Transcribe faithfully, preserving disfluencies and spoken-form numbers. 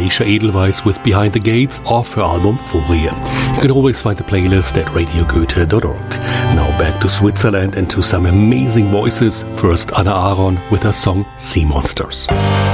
Alicia Edelweiss with Behind the Gates off her album Furie. You can always find the playlist at radio goethe dot org. Now back to Switzerland and to some amazing voices. First Anna Aaron with her song Sea Monsters.